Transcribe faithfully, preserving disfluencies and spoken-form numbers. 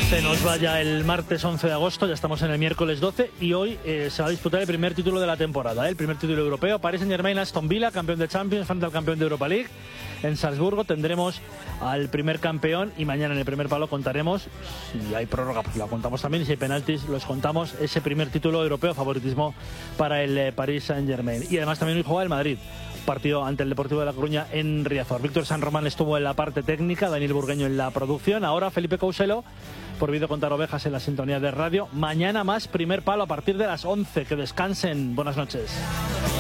Se nos va ya el martes once de agosto, ya estamos en el miércoles doce y hoy eh, se va a disputar el primer título de la temporada, ¿eh? El primer título europeo. Paris Saint-Germain, Aston Villa, campeón de Champions frente al campeón de Europa League. En Salzburgo tendremos al primer campeón y mañana en el primer palo contaremos, si hay prórroga pues la contamos también, y si hay penaltis los contamos, ese primer título europeo, favoritismo para el eh, Paris Saint-Germain. Y además también hoy juega el Madrid, partido ante el Deportivo de La Coruña en Riazor. Víctor San Román estuvo en la parte técnica, Daniel Burgueño en la producción, ahora Felipe Couselo por Vídeo Contar Ovejas en la sintonía de radio. Mañana más primer palo a partir de las once. Que descansen. Buenas noches.